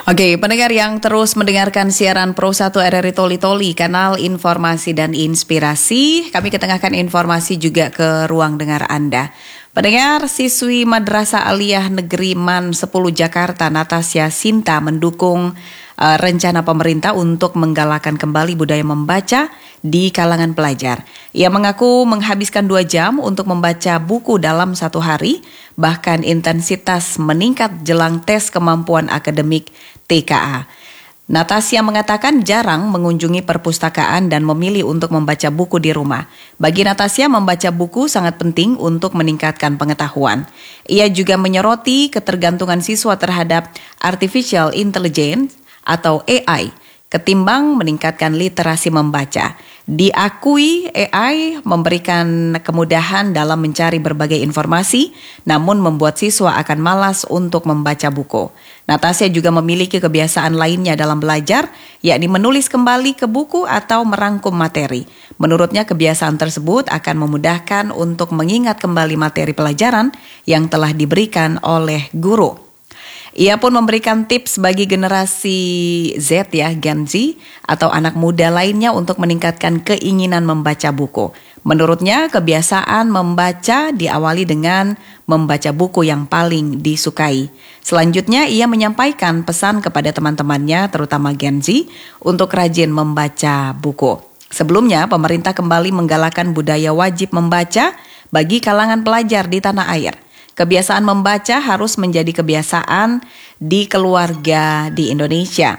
Oke, pendengar yang terus mendengarkan siaran Pro 1 RRI Toli Toli, kanal informasi dan inspirasi, kami ketengahkan informasi juga ke ruang dengar Anda. Pendengar, siswi Madrasah Aliyah Negeri MAN 10 Jakarta, Natasha Sinta, mendukung rencana pemerintah untuk menggalakkan kembali budaya membaca di kalangan pelajar. Ia mengaku menghabiskan 2 jam untuk membaca buku dalam 1 hari, bahkan intensitas meningkat jelang tes kemampuan akademik TKA. Natasha mengatakan jarang mengunjungi perpustakaan dan memilih untuk membaca buku di rumah. Bagi Natasha, membaca buku sangat penting untuk meningkatkan pengetahuan. Ia juga menyoroti ketergantungan siswa terhadap artificial intelligence atau AI ketimbang meningkatkan literasi membaca. Diakui AI memberikan kemudahan dalam mencari berbagai informasi, namun membuat siswa akan malas untuk membaca buku. Natasha juga memiliki kebiasaan lainnya dalam belajar, yakni menulis kembali ke buku atau merangkum materi. Menurutnya kebiasaan tersebut akan memudahkan untuk mengingat kembali materi pelajaran yang telah diberikan oleh guru. Ia pun memberikan tips bagi generasi Z Gen Z atau anak muda lainnya untuk meningkatkan keinginan membaca buku. Menurutnya kebiasaan membaca diawali dengan membaca buku yang paling disukai. Selanjutnya ia menyampaikan pesan kepada teman-temannya terutama Gen Z untuk rajin membaca buku. Sebelumnya pemerintah kembali menggalakkan budaya wajib membaca bagi kalangan pelajar di tanah air. Kebiasaan membaca harus menjadi kebiasaan di keluarga di Indonesia.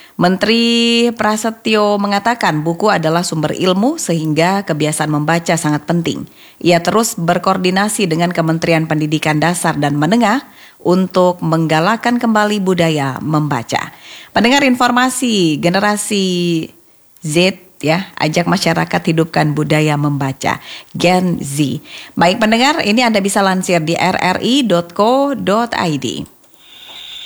Menteri Prasetyo mengatakan buku adalah sumber ilmu sehingga kebiasaan membaca sangat penting. Ia terus berkoordinasi dengan Kementerian Pendidikan Dasar dan Menengah untuk menggalakkan kembali budaya membaca. Pendengar informasi generasi Z ajak masyarakat hidupkan budaya membaca, Gen Z. Baik pendengar, ini Anda bisa lansir di rri.co.id.